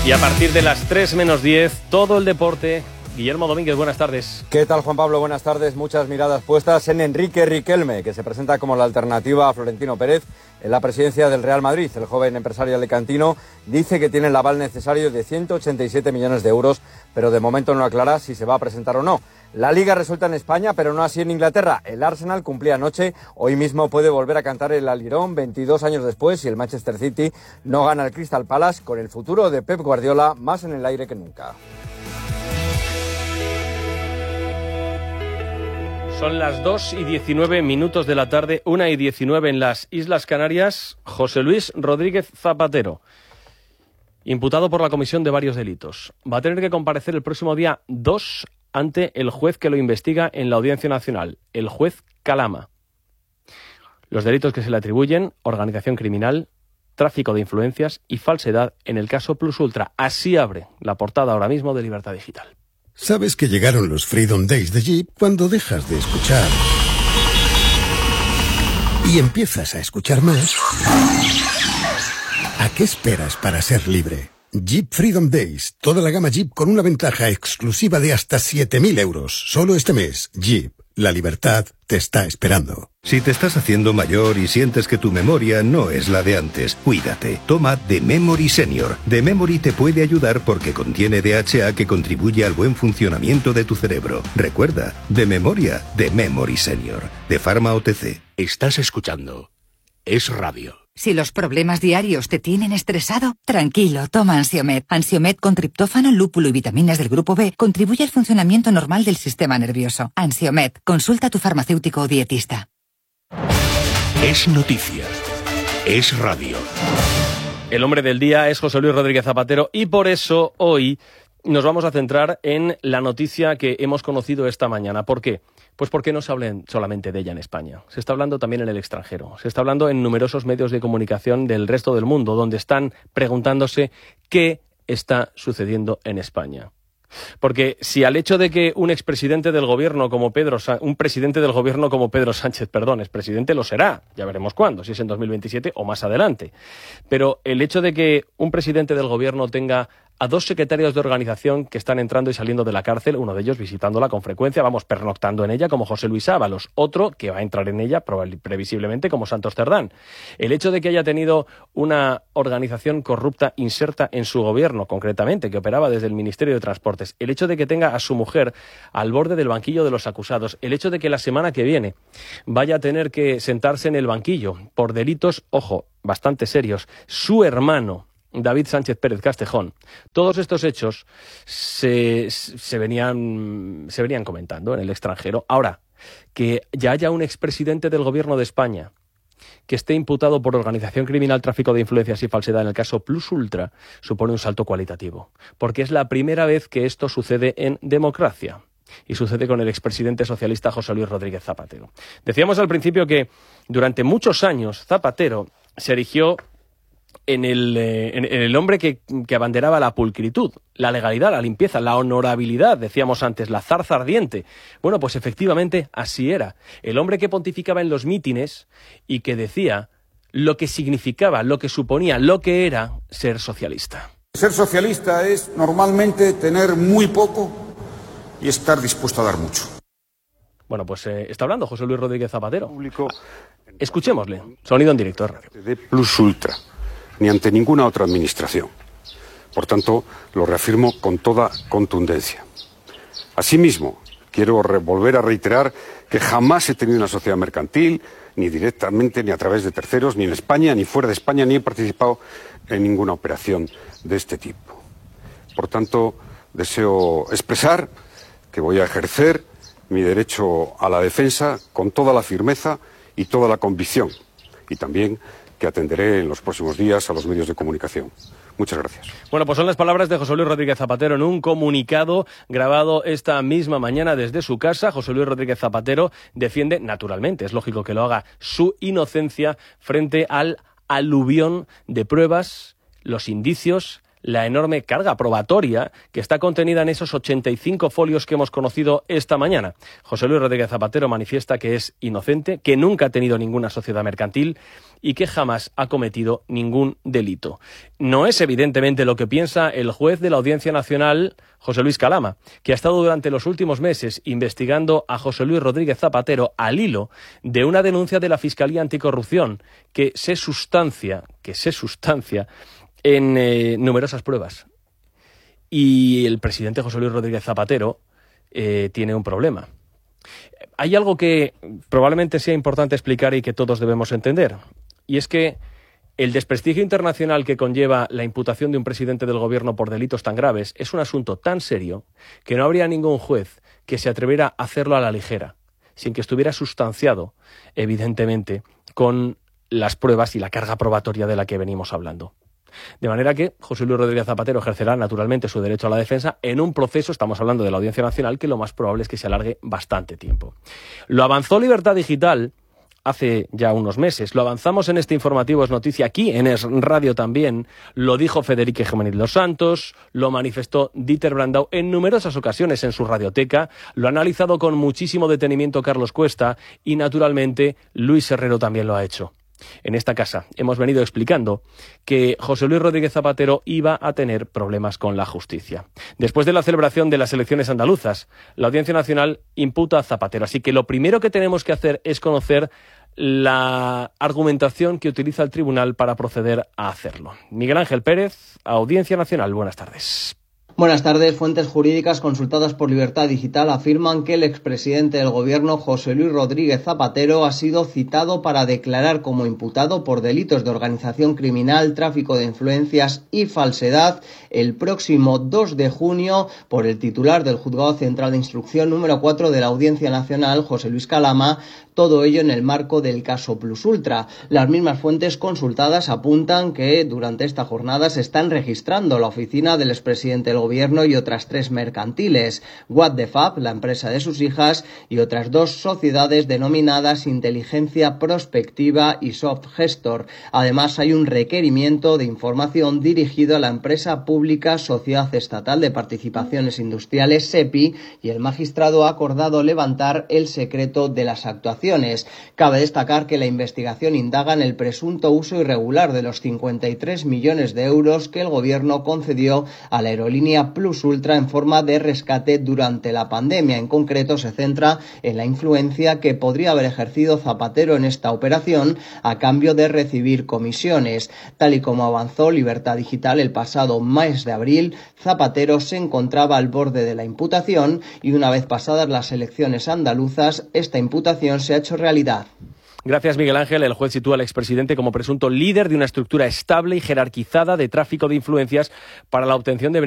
Y a partir de las 3 menos 10, todo el deporte. Guillermo Domínguez, buenas tardes. ¿Qué tal, Juan Pablo? Buenas tardes. Muchas miradas puestas en Enrique Riquelme, que se presenta como la alternativa a Florentino Pérez en la presidencia del Real Madrid. El joven empresario alicantino dice que tiene el aval necesario de 187 millones de euros, pero de momento no aclara si se va a presentar o no. La Liga resuelta en España, pero no así en Inglaterra. El Arsenal cumplía anoche, hoy mismo puede volver a cantar el alirón 22 años después y el Manchester City no gana el Crystal Palace, con el futuro de Pep Guardiola más en el aire que nunca. Son las 2:19 de la tarde, 1:19 en las Islas Canarias. José Luis Rodríguez Zapatero, imputado por la comisión de varios delitos, va a tener que comparecer el próximo día 2 ante el juez que lo investiga en la Audiencia Nacional, el juez Calama. Los delitos que se le atribuyen: organización criminal, tráfico de influencias y falsedad en el caso Plus Ultra. Así abre la portada ahora mismo de Libertad Digital. Sabes que llegaron los Freedom Days de Jeep cuando dejas de escuchar y empiezas a escuchar más. ¿A qué esperas para ser libre? Jeep Freedom Days, toda la gama Jeep con una ventaja exclusiva de hasta 7.000 euros. Solo este mes, Jeep, la libertad te está esperando. Si te estás haciendo mayor y sientes que tu memoria no es la de antes, cuídate. Toma The Memory Senior. The Memory te puede ayudar porque contiene DHA que contribuye al buen funcionamiento de tu cerebro. Recuerda, de memoria, The Memory Senior. De Pharma OTC. Estás escuchando Es Radio. Si los problemas diarios te tienen estresado, tranquilo, toma Ansiomed. Ansiomed con triptófano, lúpulo y vitaminas del grupo B contribuye al funcionamiento normal del sistema nervioso. Ansiomed, consulta a tu farmacéutico o dietista. Es noticia. Es radio. El hombre del día es José Luis Rodríguez Zapatero y por eso hoy nos vamos a centrar en la noticia que hemos conocido esta mañana. ¿Por qué? Pues porque no se habla solamente de ella en España. Se está hablando también en el extranjero. Se está hablando en numerosos medios de comunicación del resto del mundo, donde están preguntándose qué está sucediendo en España. Porque si al hecho de que un presidente del gobierno como Pedro Sánchez, es presidente, lo será, ya veremos cuándo, si es en 2027 o más adelante. Pero el hecho de que un presidente del gobierno tenga a 2 secretarios de organización que están entrando y saliendo de la cárcel, uno de ellos visitándola con frecuencia, pernoctando en ella, como José Luis Ábalos, otro que va a entrar en ella previsiblemente como Santos Cerdán. El hecho de que haya tenido una organización corrupta inserta en su gobierno, concretamente, que operaba desde el Ministerio de Transportes, el hecho de que tenga a su mujer al borde del banquillo de los acusados, el hecho de que la semana que viene vaya a tener que sentarse en el banquillo por delitos, ojo, bastante serios, su hermano David Sánchez Pérez Castejón. Todos estos hechos se venían comentando en el extranjero. Ahora, que ya haya un expresidente del gobierno de España que esté imputado por organización criminal, tráfico de influencias y falsedad en el caso Plus Ultra, supone un salto cualitativo, porque es la primera vez que esto sucede en democracia. Y sucede con el expresidente socialista José Luis Rodríguez Zapatero. Decíamos al principio que durante muchos años Zapatero se erigió en el hombre que abanderaba la pulcritud, la legalidad, la limpieza, la honorabilidad, decíamos antes, la zarza ardiente. Bueno, pues efectivamente así era. El hombre que pontificaba en los mítines y que decía lo que significaba, lo que suponía, lo que era ser socialista. Ser socialista es normalmente tener muy poco y estar dispuesto a dar mucho. Bueno, pues está hablando José Luis Rodríguez Zapatero. Escuchémosle. Sonido en directo. De Plus Ultra, ni ante ninguna otra administración. Por tanto, lo reafirmo con toda contundencia. Asimismo, quiero volver a reiterar que jamás he tenido una sociedad mercantil, ni directamente, ni a través de terceros, ni en España, ni fuera de España, ni he participado en ninguna operación de este tipo. Por tanto, deseo expresar que voy a ejercer mi derecho a la defensa con toda la firmeza y toda la convicción, y también que atenderé en los próximos días a los medios de comunicación. Muchas gracias. Bueno, pues son las palabras de José Luis Rodríguez Zapatero en un comunicado grabado esta misma mañana desde su casa. José Luis Rodríguez Zapatero defiende, naturalmente, es lógico que lo haga, su inocencia frente al aluvión de pruebas, los indicios, la enorme carga probatoria que está contenida en esos 85 folios que hemos conocido esta mañana. José Luis Rodríguez Zapatero manifiesta que es inocente, que nunca ha tenido ninguna sociedad mercantil y que jamás ha cometido ningún delito. No es evidentemente lo que piensa el juez de la Audiencia Nacional, José Luis Calama, que ha estado durante los últimos meses investigando a José Luis Rodríguez Zapatero al hilo de una denuncia de la Fiscalía Anticorrupción que se sustancia en numerosas pruebas. Y el presidente José Luis Rodríguez Zapatero tiene un problema. Hay algo que probablemente sea importante explicar y que todos debemos entender, y es que el desprestigio internacional que conlleva la imputación de un presidente del gobierno por delitos tan graves es un asunto tan serio que no habría ningún juez que se atreviera a hacerlo a la ligera, sin que estuviera sustanciado, evidentemente, con las pruebas y la carga probatoria de la que venimos hablando. De manera que José Luis Rodríguez Zapatero ejercerá naturalmente su derecho a la defensa en un proceso, estamos hablando de la Audiencia Nacional, que lo más probable es que se alargue bastante tiempo. Lo avanzó Libertad Digital hace ya unos meses, lo avanzamos en este informativo, es noticia aquí, en Es Radio también, lo dijo Federique Jiménez Los Santos, lo manifestó Dieter Brandau en numerosas ocasiones en su radioteca, lo ha analizado con muchísimo detenimiento Carlos Cuesta y naturalmente Luis Herrero también lo ha hecho. En esta casa hemos venido explicando que José Luis Rodríguez Zapatero iba a tener problemas con la justicia. Después de la celebración de las elecciones andaluzas, la Audiencia Nacional imputa a Zapatero. Así que lo primero que tenemos que hacer es conocer la argumentación que utiliza el tribunal para proceder a hacerlo. Miguel Ángel Pérez, Audiencia Nacional, buenas tardes. Buenas tardes. Fuentes jurídicas consultadas por Libertad Digital afirman que el expresidente del Gobierno, José Luis Rodríguez Zapatero, ha sido citado para declarar como imputado por delitos de organización criminal, tráfico de influencias y falsedad el próximo 2 de junio por el titular del Juzgado Central de Instrucción número 4 de la Audiencia Nacional, José Luis Calama, todo ello en el marco del caso Plus Ultra. Las mismas fuentes consultadas apuntan que durante esta jornada se están registrando la oficina del expresidente del Gobierno y otras 3 mercantiles, What the Fab, la empresa de sus hijas, y otras 2 sociedades denominadas Inteligencia Prospectiva y Soft Gestor. Además, hay un requerimiento de información dirigido a la empresa pública Sociedad Estatal de Participaciones Industriales, SEPI, y el magistrado ha acordado levantar el secreto de las actuaciones. Cabe destacar que la investigación indaga en el presunto uso irregular de los 53 millones de euros que el Gobierno concedió a la aerolínea Plus Ultra en forma de rescate durante la pandemia. En concreto, se centra en la influencia que podría haber ejercido Zapatero en esta operación a cambio de recibir comisiones. Tal y como avanzó Libertad Digital el pasado mes de abril, Zapatero se encontraba al borde de la imputación y una vez pasadas las elecciones andaluzas, esta imputación se ha hecho realidad. Gracias, Miguel Ángel. El juez sitúa al expresidente como presunto líder de una estructura estable y jerarquizada de tráfico de influencias para la obtención de